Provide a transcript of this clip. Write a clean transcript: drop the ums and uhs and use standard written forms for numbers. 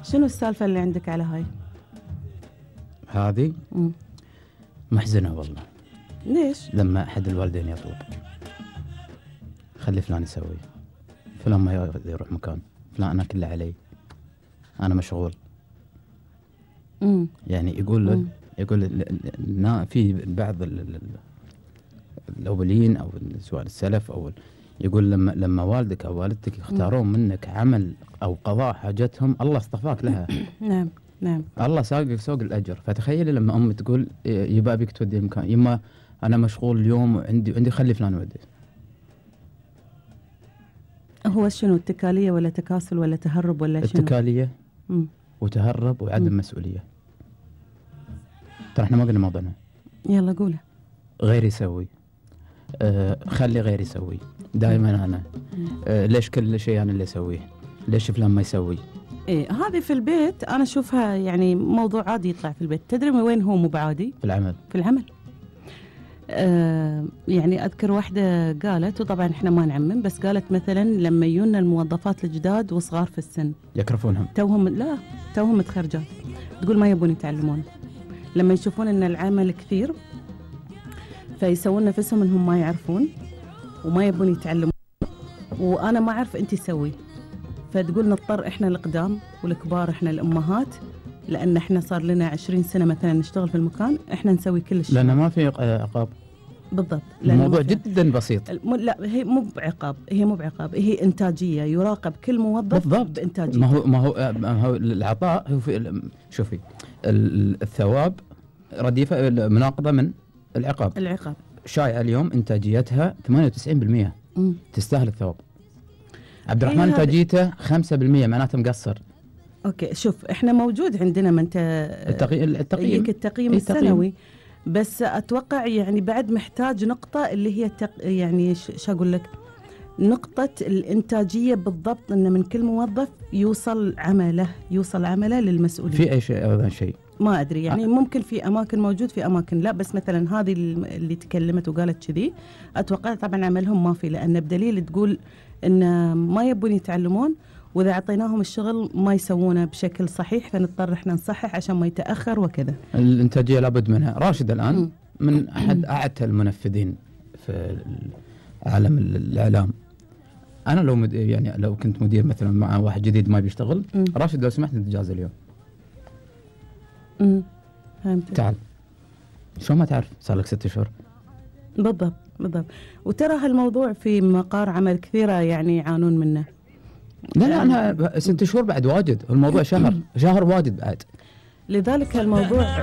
شنو السالفة اللي عندك على هاي؟ هذه محزنة والله. ليش؟ لما أحد الوالدين يطلب خلي فلان يسوي، فلان ما يروح مكان، فلان أنا كله علي، أنا مشغول. يعني يقول في بعض الأولين أو سواء السلف أو يقول لما والدك أو والدتك يختارون منك عمل أو قضاء حاجتهم، الله اصطفاك لها. نعم نعم. الله ساقك سوق الأجر. فتخيلي لما أم تقول يبا أبيك تودي المكان، يما أنا مشغول اليوم وعندي خلي فلان يودي. هو شنو اتكالية ولا تكاسل ولا تهرب ولا شنو؟ اتكالية وتهرب وعدم مسؤولية. ترى احنا ما قلنا موضوعنا. يلا قوله. غير يسوي، خلي غير يسوي دائما. أنا ليش كل شيء أنا اللي أسويه؟ ليش فلان ما يسوي؟ إيه هذه في البيت أنا أشوفها يعني موضوع عادي يطلع في البيت. تدري من وين هو مو بعادي؟ في العمل. في العمل. يعني أذكر واحدة قالت، وطبعا إحنا ما نعمم، بس قالت مثلا لما يجونا الموظفات الجداد وصغار في السن يكرفونهم، توهم متخرجات، تقول ما يبون يتعلمون، لما يشوفون أن العمل كثير فيسوون نفسهم أنهم ما يعرفون وما يبون يتعلمون، وأنا ما أعرف أنت سوي. فتقول نضطر إحنا القدام والكبار، إحنا الأمهات، لأن إحنا صار لنا 20 سنة مثلا نشتغل في المكان، إحنا نسوي كل شيء. لأن ما في عقاب. بالضبط. الموضوع جدا بسيط. لا هي مو بعقاب، هي إنتاجية، يراقب كل موظف بإنتاجية. ما هو العطاء هو في شوفي الثواب رديفة مناقضة من العقاب. شائعة اليوم إنتاجيتها 98%، تستاهل الثواب. عبد الرحمن إنتاجيته 5%، معناته مقصر. اوكي شوف احنا موجود عندنا ما انت التقييم السنوي، بس اتوقع يعني بعد محتاج نقطة اللي هي يعني شو اقول لك، نقطة الانتاجية بالضبط، ان من كل موظف يوصل عمله للمسؤولين. في اي شيء ايضا شيء ما ادري يعني ممكن في اماكن موجود، في اماكن لا، بس مثلا هذه اللي تكلمت وقالت كذي اتوقع طبعا عملهم ما في، لان بدليل تقول ان ما يبون يتعلمون، وإذا أعطيناهم الشغل ما يسوونه بشكل صحيح، فنضطر إحنا نصحح عشان ما يتأخر وكذا. الإنتاجية لابد منها. راشد الآن من أحد أعتى المنفذين في عالم الإعلام. أنا لو كنت مدير مثلا مع واحد جديد ما بيشتغل، راشد لو سمحت نتجاوز اليوم. فهمت. تعال. شو ما تعرف صار لك 6 شهور. بالضبط. وترى هالموضوع في مقار عمل كثيرة يعني يعانون منه. لا أنا 6 شهور بعد واجد، الموضوع شهر واجد بعد. لذلك الموضوع